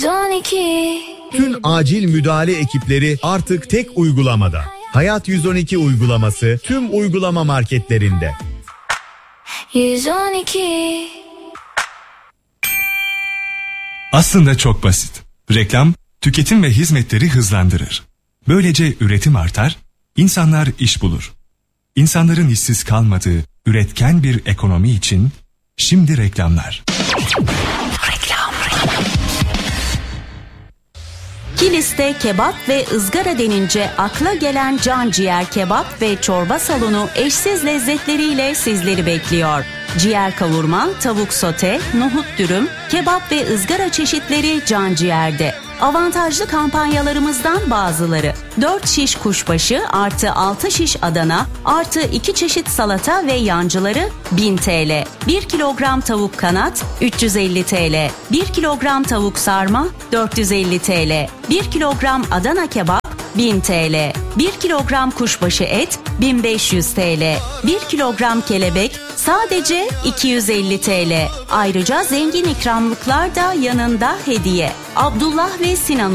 112. Tüm acil müdahale ekipleri artık tek uygulamada. Hayat 112 uygulaması tüm uygulama marketlerinde. 112. Aslında çok basit. Reklam, tüketim ve hizmetleri hızlandırır. Böylece üretim artar, insanlar iş bulur. İnsanların işsiz kalmadığı üretken bir ekonomi için şimdi reklamlar. Kilis'te kebap ve ızgara denince akla gelen can ciğer kebap ve çorba salonu eşsiz lezzetleriyle sizleri bekliyor. Ciğer kavurma, tavuk sote, nohut dürüm, kebap ve ızgara çeşitleri can ciğerde. Avantajlı kampanyalarımızdan bazıları: 4 şiş kuşbaşı artı 6 şiş Adana artı 2 çeşit salata ve yancıları 1000 TL. 1 kilogram tavuk kanat 350 TL. 1 kilogram tavuk sarma 450 TL. 1 kilogram Adana kebap 1000 TL. 1 kilogram kuşbaşı et 1500 TL. 1 kilogram kelebek sadece 250 TL. Ayrıca zengin ikramlıklar da yanında hediye. Abdullah ve Sinan